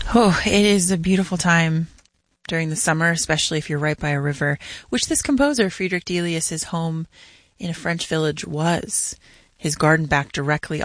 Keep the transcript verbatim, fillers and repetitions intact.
Oh, it is a beautiful time during the summer, especially if you're right by a river, which this composer, Friedrich Delius' home in a French village was. His garden backed directly